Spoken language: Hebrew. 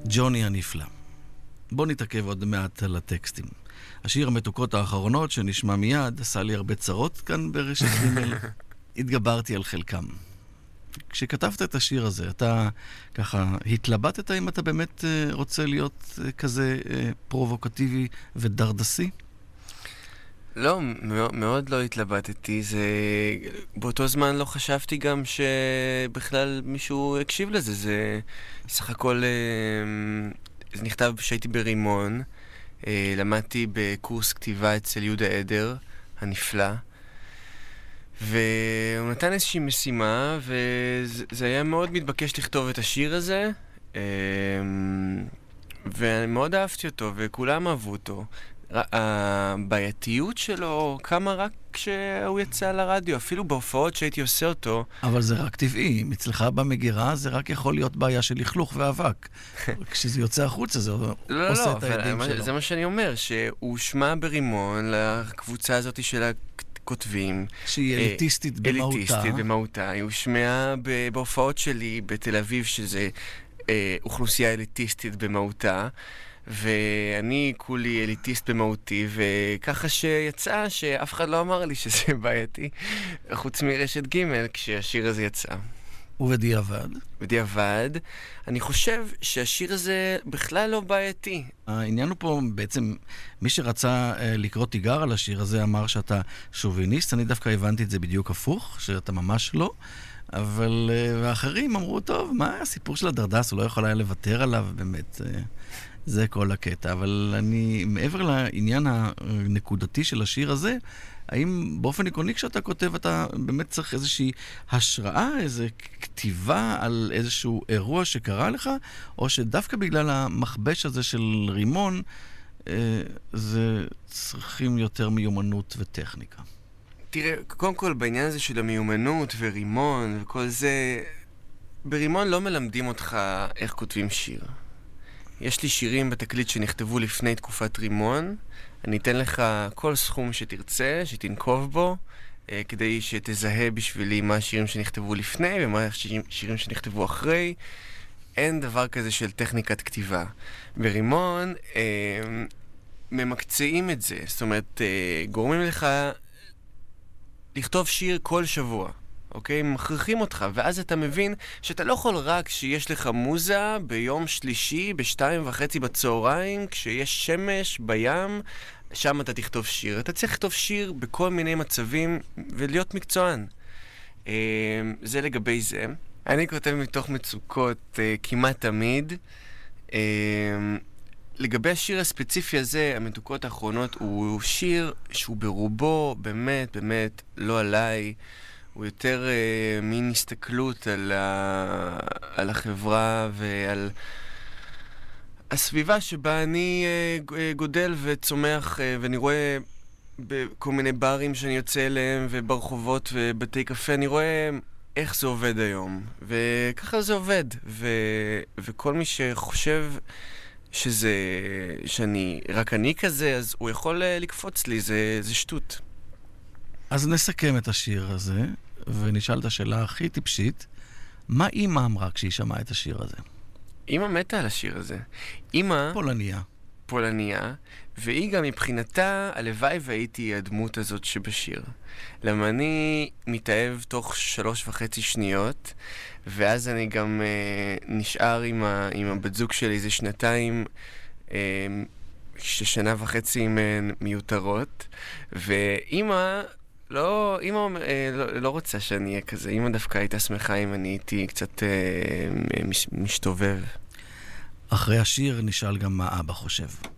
ג'וני הנפלא. בוא נתעכב עוד מעט על הטקסטים. השיר המתוקות האחרונות שנשמע מיד עשה לי הרבה צרות כאן ברשת ג' התגברתי על חלקם. כשכתבת את השיר הזה, אתה ככה התלבטת אם אתה באמת רוצה להיות כזה פרובוקטיבי ודרדסי? לא, מאוד לא התלבטתי. באותו זמן לא חשבתי גם שבכלל מישהו הקשיב לזה. זה סך הכל, זה נכתב שהייתי ברימון, למדתי בקורס כתיבה אצל יהודה עדר הנפלא, והוא נתן איזושהי משימה, וזה היה מאוד מתבקש לכתוב את השיר הזה, ומאוד אהבתי אותו, וכולם אהבו אותו. הבעייתיות שלו קמה רק כשהוא יצא לרדיו, אפילו בהופעות שהייתי עושה אותו. אבל זה רק טבעי, אצלך במגירה זה רק יכול להיות בעיה של לכלוך ואבק. כשזה יוצא החוצה זה עושה את העדים שלו. זה מה שאני אומר, שהוא שמע ברימון לקבוצה הזאת של הכותבים. שהיא אליטיסטית במהותה. אליטיסטית במהותה. היא הושמעה בהופעות שלי בתל אביב, שזה אוכלוסייה אליטיסטית במהותה. ואני כולי אליטיסט במהותי, וככה שיצא שאף אחד לא אמר לי שזה בעייתי, חוץ מרשת ג' כשהשיר הזה יצא. ובדיעבד? בדיעבד, אני חושב שהשיר הזה בכלל לא בעייתי. העניין הוא פה בעצם, מי שרצה לקרוא תיגר על השיר הזה אמר שאתה שוביניסט, אני דווקא הבנתי את זה בדיוק הפוך, שאתה ממש לא, אבל האחרים אמרו, טוב, מה הסיפור של הדרדס, הוא לא יכול היה לוותר עליו, באמת. זה כל הקטע, אבל אני, מעבר לעניין הנקודתי של השיר הזה, האם באופן עקרוני כשאתה כותב, אתה באמת צריך איזושהי השראה, איזו כתיבה על איזשהו אירוע שקרה לך, או שדווקא בגלל המחבש הזה של רימון, זה צריכים יותר מיומנות וטכניקה? תראה, קודם כל בעניין הזה של המיומנות ורימון וכל זה, ברימון לא מלמדים אותך איך כותבים שיר. יש לי שירים בתקליט שנכתבו לפני תקופת רימון. אני אתן לך כל סכום שתרצה, שתנקוב בו, כדי שתזהה בשבילי מה השירים שנכתבו לפני ומה השירים שנכתבו אחרי. אין דבר כזה של טכניקת כתיבה. ברימון ממקצעים את זה. זאת אומרת, גורמים לך לכתוב שיר כל שבוע. אוקיי? מכריחים אותך, ואז אתה מבין שאתה לא יכול רק שיש לך מוזה ביום שלישי, ב2:30 בצהריים, כשיש שמש בים, שם אתה תכתוב שיר. אתה צריך לכתוב שיר בכל מיני מצבים, ולהיות מקצוען. זה לגבי זה. אני כותב מתוך מצוקות כמעט תמיד. לגבי השיר הספציפי הזה, המתוקות האחרונות, הוא שיר שהוא ברובו באמת, באמת לא עליי. הוא יותר מין הסתכלות על החברה ועל הסביבה שבה אני גודל וצומח, ואני רואה בכל מיני ברים שאני יוצא אליהם וברחובות ובתי קפה, אני רואה איך זה עובד היום, וככה זה עובד, וכל מי שחושב שאני רק אני כזה, אז הוא יכול לקפוץ לי, זה שטות. אז נסכם את השיר הזה, ונשאל את השאלה הכי טיפשית, מה אמא אמרה כשהיא שמעה את השיר הזה? אמא מתה על השיר הזה. אמא... פולניה, והיא גם מבחינתה, הלוואי והייתי הדמות הזאת שבשיר. למה אני מתאהב תוך 3.5 שניות, ואז אני גם נשאר עם הבת זוג שלי איזה 2 ששנה וחצי מהן מיותרות, ואמא... אמא לא רוצה שאני אהיה כזה. אמא דווקא הייתה שמחה אם אני הייתי קצת משתובב. אחרי השיר נשאל גם מה אבא חושב.